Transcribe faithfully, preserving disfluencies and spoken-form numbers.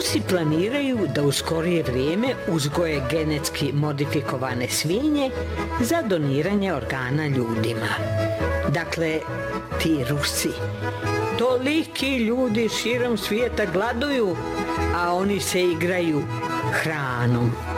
Rusi planiraju da u skorije vrijeme uzgoje genetski modifikovane svinje za doniranje organa ljudima. Dakle, ti Rusi, toliki ljudi širom svijeta gladuju, a oni se igraju hranom.